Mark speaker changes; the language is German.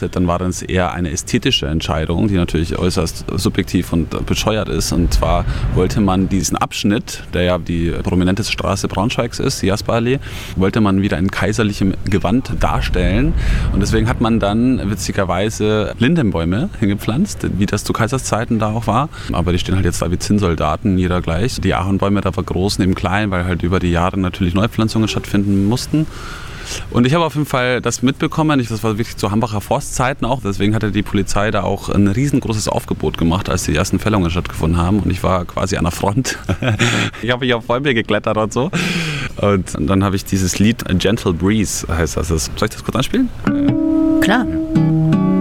Speaker 1: betrachtet, dann war das eher eine ästhetische Entscheidung, die natürlich äußerst subjektiv und bescheuert ist. Und zwar wollte man diesen Abschnitt, der ja die prominenteste Straße Braunschweigs ist, die Jasperallee, wollte man wieder in kaiserlichem Gewand darstellen. Und deswegen hat man dann witzigerweise Lindenbäume hingepflanzt, wie das zu Kaiserszeiten da auch war. Aber die stehen halt jetzt da wie Zinnsoldaten, jeder gleich. Die Ahornbäume da vergroßen im Kleinen, weil halt über die Jahre natürlich Neupflanzungen stattfinden mussten. Und ich habe auf jeden Fall das mitbekommen, das war wirklich zu Hambacher Forstzeiten auch, deswegen hatte die Polizei da auch ein riesengroßes Aufgebot gemacht, als die ersten Fällungen stattgefunden haben und ich war quasi an der Front. Ich habe mich auf Bäume geklettert und so. Und dann habe ich dieses Lied A Gentle Breeze, heißt das. Soll ich das kurz anspielen?
Speaker 2: Klar.